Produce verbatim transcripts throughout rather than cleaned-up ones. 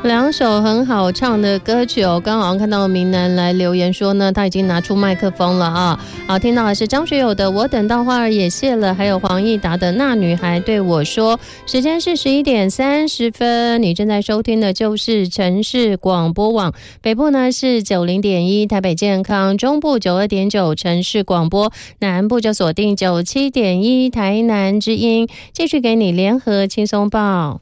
两首很好唱的歌曲哦，刚好看到明南来留言说呢，他已经拿出麦克风了啊。好，听到的是张学友的《我等到花儿也谢了》，还有黄义达的《那女孩对我说》。时间是十一点三十分，你正在收听的就是城市广播网，北部呢是九零点一台北健康，中部九二点九城市广播，南部就锁定九七点一台南之音。继续给你联合轻松报。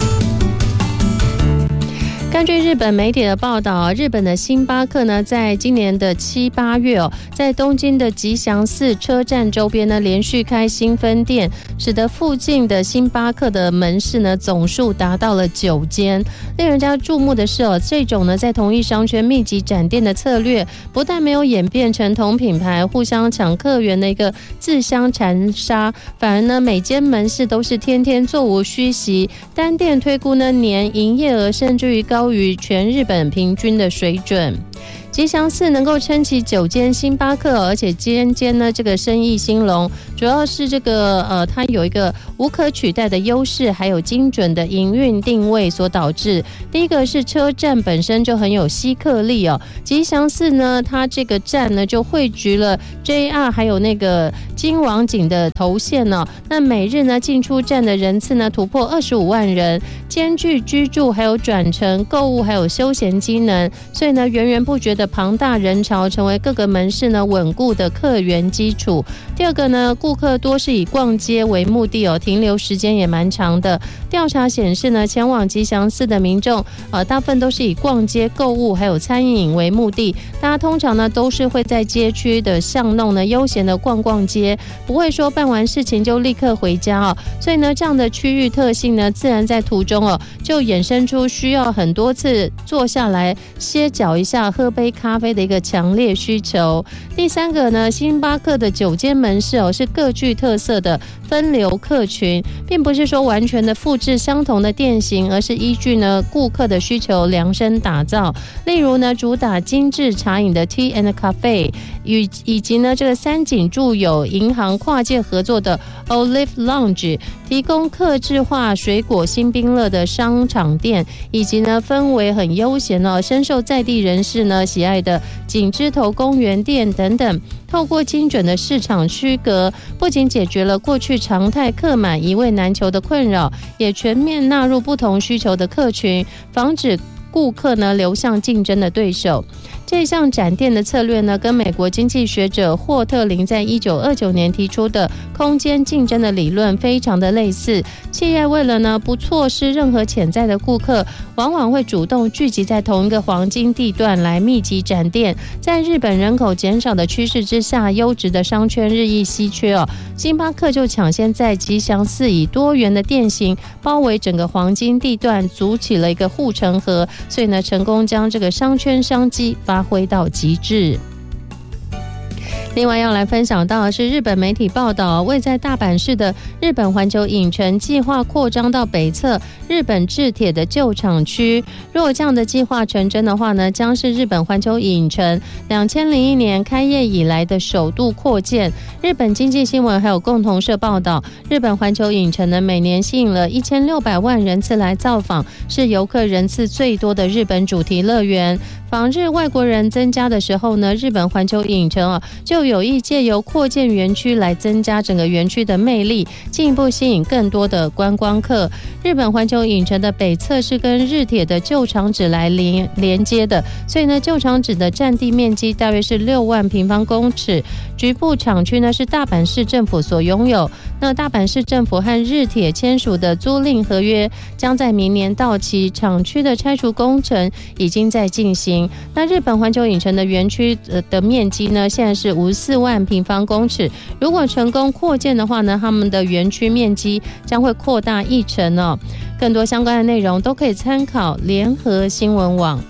根据日本媒体的报道，日本的星巴克呢，在今年的七八月哦，在东京的吉祥寺车站周边呢，连续开新分店，使得附近的星巴克的门市呢，总数达到了九间。令人家注目的是哦，这种呢，在同一商圈密集展店的策略，不但没有演变成同品牌互相抢客源的一个自相残杀，反而呢，每间门市都是天天座无虚席，单店推估呢，年营业额甚至于高高于全日本平均的水准。吉祥寺能够撑起九间星巴克，而且间间呢这个生意兴隆，主要是这个呃它有一个无可取代的优势，还有精准的营运定位所导致。第一个是车站本身就很有吸客力哦，吉祥寺呢它这个站呢就汇聚了 J R 还有那个金王井的头线哦，那每日呢进出站的人次呢突破二十五万人，兼具居住还有转乘、购物还有休闲机能，所以呢源源不绝的庞大人潮成为各个门市呢稳固的客源基础。第二个呢，顾客多是以逛街为目的哦，停留时间也蛮长的。调查显示呢，前往吉祥寺的民众呃大部分都是以逛街、购物还有餐饮为目的，大家通常呢都是会在街区的巷弄呢悠闲的逛逛街，不会说办完事情就立刻回家哦。所以呢，这样的区域特性呢，自然在途中哦就衍生出需要很多次坐下来歇脚一下、喝杯咖啡的一个强烈需求。第三个呢，星巴克的九间门市哦是各具特色的分流客群，并不是说完全的复制相同的店型，而是依据呢顾客的需求量身打造。例如呢，主打精致茶饮的 Tea and Cafe， 以以及呢这个三井住友银行跨界合作的 Olive Lounge， 提供客制化水果新冰乐的商场店，以及呢氛围很悠闲哦，深受在地人士呢喜爱的景之头公园店等等。透过精准的市场区隔，不仅解决了过去常态客满一位难求的困扰，也全面纳入不同需求的客群，防止顾客呢流向竞争的对手。这项展店的策略呢，跟美国经济学者霍特林在一九二九年提出的空间竞争的理论非常的类似。企业为了呢不错失任何潜在的顾客，往往会主动聚集在同一个黄金地段来密集展店。在日本人口减少的趋势之下，优质的商圈日益稀缺哦，星巴克就抢先在吉祥寺以多元的店型包围整个黄金地段，组起了一个护城河，所以呢成功将这个商圈商机发挥到极致。另外要来分享到的是日本媒体报道，位在大阪市的日本环球影城计划扩张到北侧日本制铁的旧厂区。如果这样的计划成真的话呢，将是日本环球影城两千零一年开业以来的首度扩建。日本经济新闻还有共同社报道，日本环球影城呢每年吸引了一千六百万人次来造访，是游客人次最多的日本主题乐园。访日外国人增加的时候呢，日本环球影城啊就有意借由扩建园区来增加整个园区的魅力，进一步吸引更多的观光客。日本环球影城的北侧是跟日铁的旧厂址来连连接的，所以呢，旧厂址的占地面积大约是六万平方公尺。局部厂区呢是大阪市政府所拥有。那大阪市政府和日铁签署的租赁合约将在明年到期，厂区的拆除工程已经在进行。那日本环球影城的园区的面积呢，现在是五十四万平方公尺。如果成功扩建的话呢，他们的园区面积将会扩大一成哦。更多相关的内容都可以参考联合新闻网。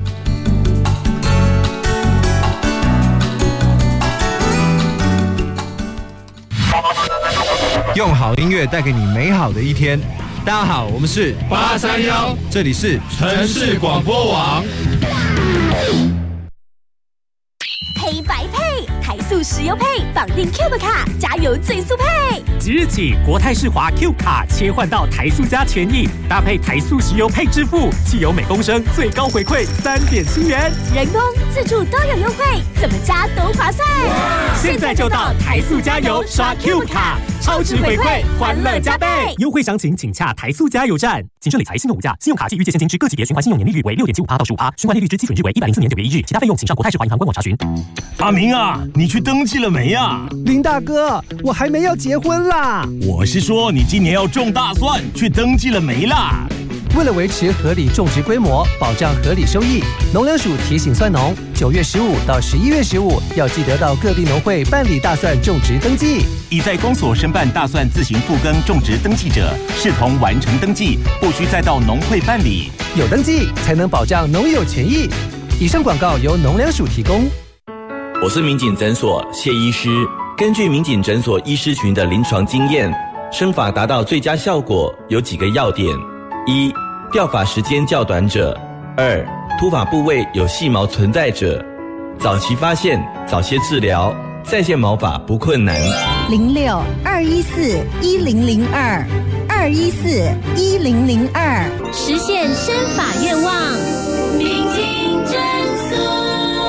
用好音乐带给你美好的一天。大家好，我们是八三幺， 这里是城市广播网。 黑白配，台速石油配，绑定 Cube 卡，加油最速配。 即日起，国泰世华 Cube 卡切换到台塑加权益，搭配台塑石油配支付，汽油每公升最高回馈三点七元， 人工、自助都有优惠，怎么加都划算。 现在就到台塑加油刷 Cube 卡，超值回馈，欢乐加倍。优惠详情请洽台塑加油站。谨慎理财，信用无价，信用卡及预借现金之各级别循环信用年利率为六点七五趴到十五趴，循环利率之基准日为一百零四年九月一日，其他费用请上国泰世华银行官网查询。 阿明啊，你去登记了没啊？ 林大哥，我还没要结婚啦。 我是说，你今年要种大蒜，去登记了没啦？ 为了维持合理种植规模，保障合理收益，农粮署提醒蒜农，九月十五到十一月十五要记得到各地农会办理大蒜种植登记。 已在公所申办大蒜自行复耕种植登记者，视同完成登记，不需再到农会办理。 有登记才能保障农友权益。以上广告由农粮署提供。 我是民警诊所谢医师。根据民警诊所医师群的临床经验，生发达到最佳效果有几个要点：一、掉发时间较短者；二、秃发部位有细毛存在者。早期发现，早些治疗，再现毛发不困难。 零六二一四一零零二二一四一零零二， 实现生发愿望。明镜诊所。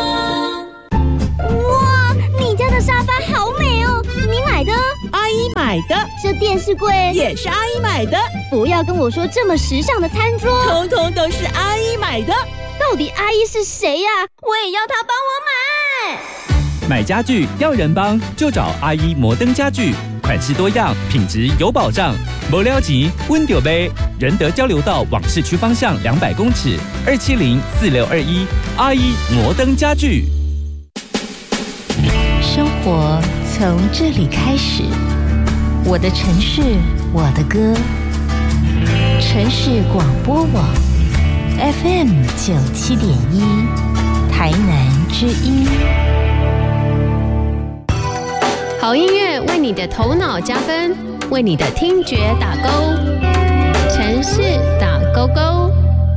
哇，你家的沙发好美哦！你买的？ 阿姨买的。 这电视柜也是阿姨买的。 不要跟我说这么时尚的餐桌， 通通都是阿姨买的。 到底阿姨是谁呀？我也要她帮我买。 买家具要人帮，就找阿姨摩登家具，款式多样，品质有保障。没了钱，温丢杯。仁德交流道往市区方向两百公尺，二七零四六二一，阿姨摩登家具。 生活从这里开始，我的城市，我的歌。城市广播网 F M 九七点一，台南之音。 好音乐为你的头脑加分，为你的听觉打勾。城市打勾勾。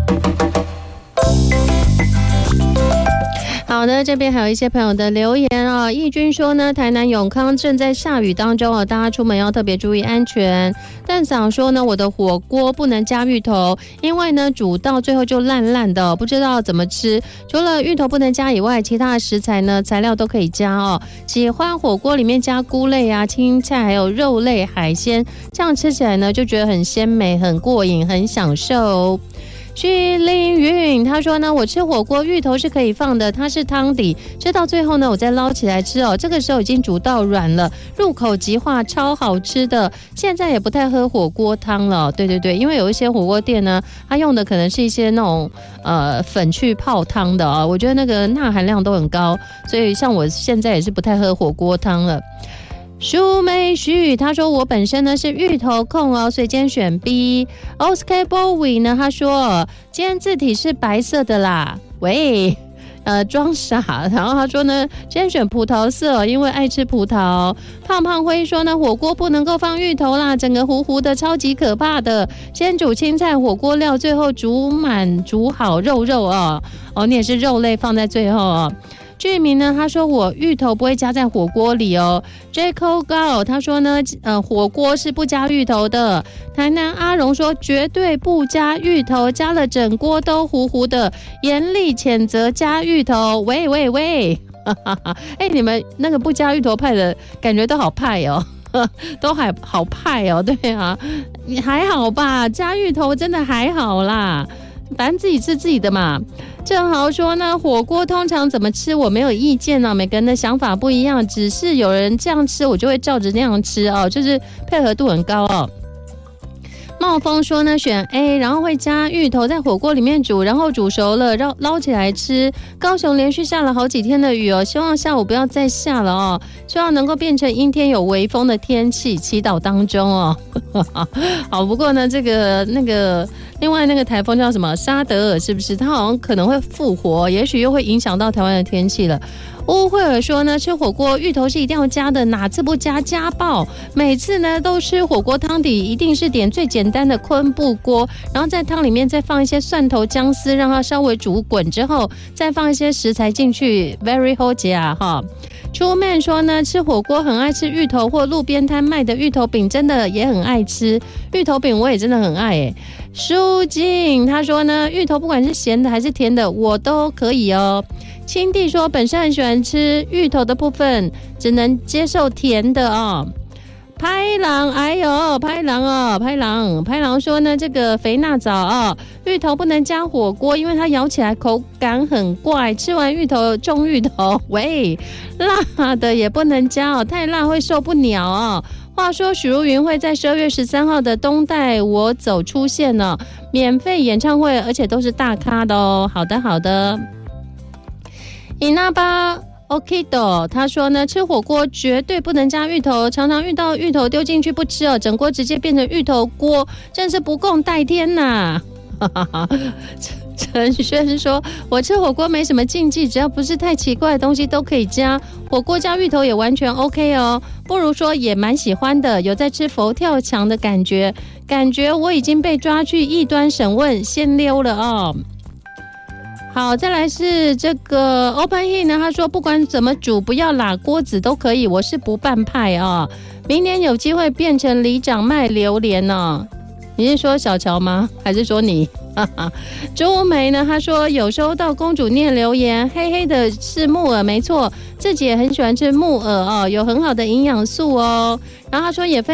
好的，这边还有一些朋友的留言啊、哦。义军说呢，台南永康正在下雨当中哦，大家出门要特别注意安全。蛋嫂说呢，我的火锅不能加芋头，因为呢煮到最后就烂烂的、哦，不知道怎么吃。除了芋头不能加以外，其他的食材呢材料都可以加哦。喜欢火锅里面加菇类啊、青菜还有肉类、海鲜，这样吃起来呢就觉得很鲜美、很过瘾、很享受。徐凌云他说呢，我吃火锅芋头是可以放的，它是汤底，吃到最后呢我再捞起来吃哦，这个时候已经煮到软了，入口即化，超好吃的。现在也不太喝火锅汤了，对对对，因为有一些火锅店呢，它用的可能是一些那种呃粉去泡汤的啊、哦，我觉得那个钠含量都很高，所以像我现在也是不太喝火锅汤了。舒美徐他说我本身呢是芋头控哦，所以今天选 B。Oscar Bowie 呢他说今天字体是白色的啦，喂，呃装傻。然后他说呢今天选葡萄色，因为爱吃葡萄。胖胖辉说呢火锅不能够放芋头啦，整个糊糊的超级可怕的。先煮青菜火锅料，最后煮满煮好肉肉哦，哦你也是肉类放在最后哦。居民呢他说我芋头不会加在火锅里哦。 Jaco Gao 他说呢呃火锅是不加芋头的。台南阿荣说绝对不加芋头，加了整锅都糊糊的，严厉谴责加芋头。喂喂喂哎、欸、你们那个不加芋头派的感觉都好派哦都还好派哦。对啊，你还好吧，加芋头真的还好啦，反正自己吃自己的嘛。正豪说呢，火锅通常怎么吃我没有意见啊，每个人的想法不一样，只是有人这样吃，我就会照着那样吃哦，就是配合度很高哦。茂峰说呢，选 A， 然后会加芋头在火锅里面煮，然后煮熟了捞捞起来吃。高雄连续下了好几天的雨哦，希望下午不要再下了哦，希望能够变成阴天有微风的天气，祈祷当中哦。好，不过呢，这个那个另外那个台风叫什么沙德尔，是不是？它好像可能会复活，也许又会影响到台湾的天气了。乌慧尔说呢，吃火锅芋头是一定要加的，哪次不加家暴。每次呢都吃火锅汤底，一定是点最简单的昆布锅，然后在汤里面再放一些蒜头、姜丝，让它稍微煮滚之后，再放一些食材进去 ，very 好吃啊哈。 初妹说呢，吃火锅很爱吃芋头或路边摊卖的芋头饼，真的也很爱吃。芋头饼我也真的很爱诶。舒静他说呢，芋头不管是咸的还是甜的，我都可以哦。青弟说，本身很喜欢吃芋头的部分，只能接受甜的哦。拍狼，哎呦，拍狼哦，拍狼，拍狼说呢，这个肥娜枣哦，芋头不能加火锅，因为它咬起来口感很怪，吃完芋头种芋头，喂，辣的也不能加哦，太辣会受不了哦。话说许茹芸会在十二月十三号的东带我走出现哦，免费演唱会，而且都是大咖的哦。好的，好的。伊那巴。OK 的，他说呢，吃火锅绝对不能加芋头，常常遇到芋头丢进去不吃哦，整锅直接变成芋头锅，真是不共戴天呐！陈轩说，我吃火锅没什么禁忌，只要不是太奇怪的东西都可以加，火锅加芋头也完全 OK 哦。不如说也蛮喜欢的，有在吃佛跳墙的感觉，感觉我已经被抓去异端审问，先溜了哦。好，再来是这个 Open Heat 呢，他说不管怎么煮，不要拉锅子都可以，我是不拌派哦。明年有机会变成里长卖榴莲哦。你是说小乔吗？还是说你？朱梅呢？他说有收到公主念留言，黑黑的是木耳，没错，自己也很喜欢吃木耳哦，有很好的营养素哦。然后他说也分